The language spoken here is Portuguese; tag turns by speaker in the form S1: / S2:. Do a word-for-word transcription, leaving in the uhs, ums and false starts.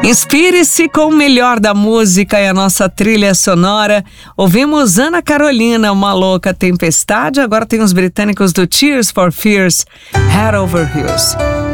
S1: Inspire-se com o melhor da música e a nossa trilha sonora. Ouvimos Ana Carolina, Uma Louca Tempestade. Agora tem os britânicos do Tears for Fears, Head Over Heels.